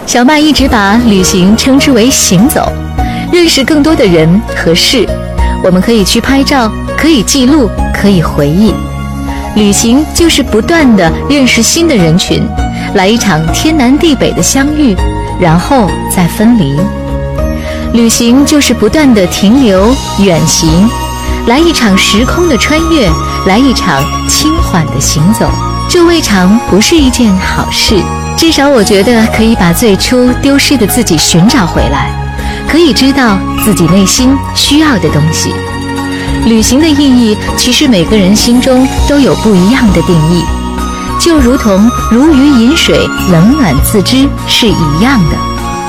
小麦一直把旅行称之为行走，认识更多的人和事。我们可以去拍照，可以记录，可以回忆。旅行就是不断地认识新的人群，来一场天南地北的相遇，然后再分离。旅行就是不断地停留、远行，来一场时空的穿越，来一场轻缓的行走。这未尝不是一件好事，至少我觉得可以把最初丢失的自己寻找回来，可以知道自己内心需要的东西。旅行的意义其实每个人心中都有不一样的定义，就如同如鱼饮水，冷暖自知是一样的。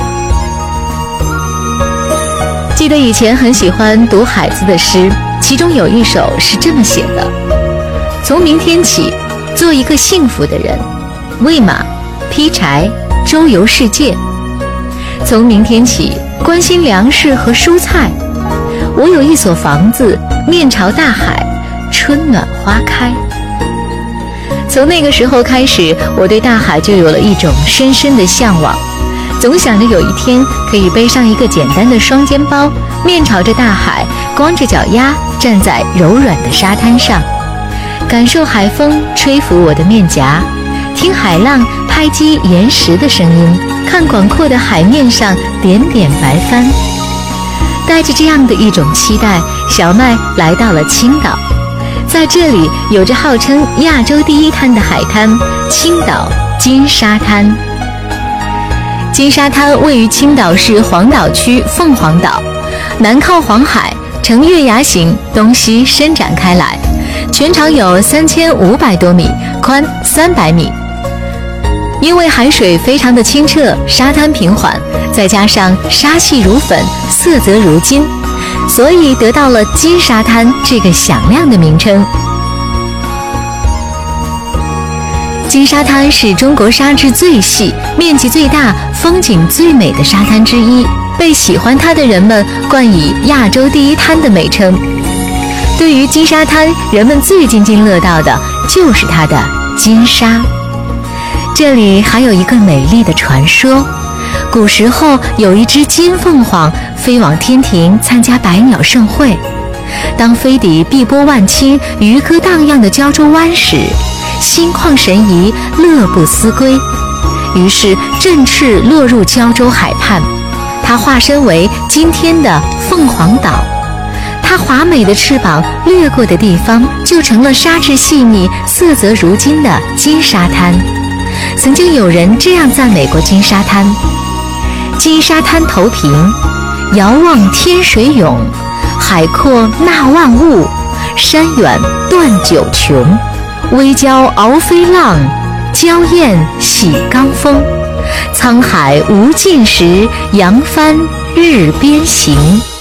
记得以前很喜欢读海子的诗，其中有一首是这么写的：从明天起，做一个幸福的人，喂马、劈柴、周游世界。从明天起，关心粮食和蔬菜。我有一所房子，面朝大海，春暖花开。从那个时候开始，我对大海就有了一种深深的向往，总想着有一天可以背上一个简单的双肩包，面朝着大海，光着脚丫站在柔软的沙滩上，感受海风吹拂我的面颊，听海浪拍击岩石的声音，看广阔的海面上点点白帆。带着这样的一种期待，小麦来到了青岛。在这里有着号称亚洲第一滩的海滩——青岛金沙滩。金沙滩位于青岛市黄岛区凤凰岛，南靠黄海，呈月牙形东西伸展开来，全长有3500多米，宽300米。因为海水非常的清澈，沙滩平缓，再加上沙细如粉，色泽如金，所以得到了金沙滩这个响亮的名称。金沙滩是中国沙质最细、面积最大、风景最美的沙滩之一，被喜欢它的人们冠以亚洲第一滩的美称。对于金沙滩，人们最津津乐道的就是它的金沙。这里还有一个美丽的传说，古时候有一只金凤凰飞往天庭参加百鸟盛会，当飞抵碧波万顷、渔歌荡漾的胶州湾时，心旷神怡，乐不思归，于是振翅落入胶州海畔。它化身为今天的凤凰岛，它华美的翅膀掠过的地方，就成了沙质细腻、色泽如金的金沙滩。曾经有人这样赞美过金沙滩：金沙滩头平，遥望天水涌，海阔纳万物，山远断九穷，微礁鳌飞浪，娇艳喜刚风，沧海无尽时，扬帆日边行。